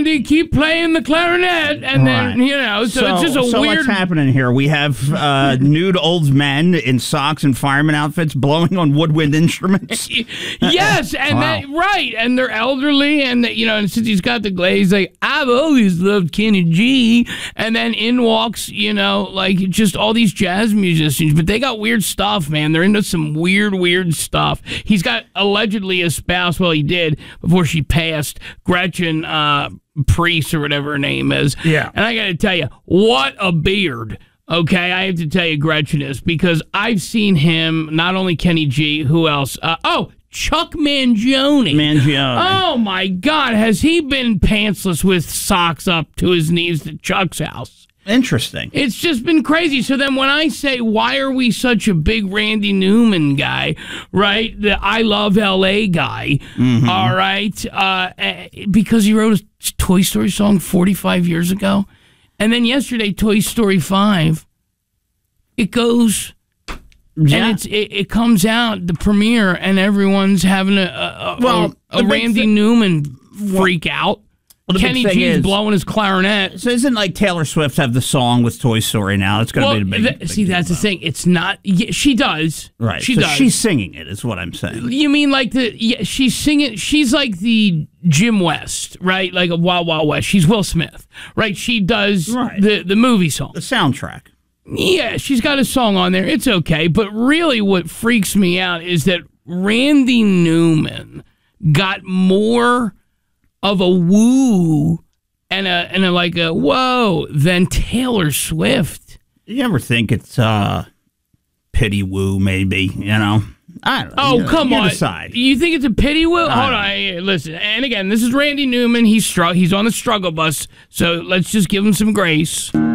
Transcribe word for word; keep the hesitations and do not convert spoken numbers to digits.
Randy, keep playing the clarinet, and then Right. you know, so, So, it's just a so weird. what's happening here? We have uh, nude old men in socks and fireman outfits blowing on woodwind instruments. Yes, and Wow. that, right, and they're elderly, and they, you know, and since he's got the glaze, he's like, I've always loved Kenny G, and then in walks, you know, like just all these jazz musicians, but they got weird stuff, man. They're into some weird, weird stuff. He's got allegedly a spouse. Well, he did before she passed, Gretchen uh, Priest or whatever her name is. Yeah, and I got to tell you, what a beard. Okay, I have to tell you, Gretchen is, because I've seen him, not only Kenny G, who else? Uh, oh, Chuck Mangione. Mangione. Oh, my God. Has he been pantsless with socks up to his knees at Chuck's house? Interesting. It's just been crazy. So then when I say, why are we such a big Randy Newman guy, right? The I Love L A guy, Mm-hmm. all right? Uh, eh, because he wrote a Toy Story song forty-five years ago. And then yesterday, Toy Story five, it goes, Yeah. and it's it, it comes out, the premiere, and everyone's having a, a, a, Well, a, the big Randy thi- Newman freak out. Well, the big Kenny thing G's is- blowing his clarinet. So isn't like Taylor Swift have the song with Toy Story now? It's going to Well, be the big, th- big see, deal that's the about thing. It's not. Yeah, she does. it. Right. She so does. she's singing it, is what I'm saying. You mean like the? Yeah, she's singing. She's like the Jim West, right? Like a Wild Wild West. She's Will Smith, right? She does Right. the the movie song. The soundtrack. Yeah, she's got a song on there. It's okay. But really, what freaks me out is that Randy Newman got more of a woo and a and a like a whoa than Taylor Swift. You ever think it's uh, pity woo? Maybe, you know. I don't know. Oh, you know, come you on. Decide. You think it's a pity will? I Hold don't on. Hey, listen. And again, this is Randy Newman. He's str- he's on the struggle bus. So let's just give him some grace.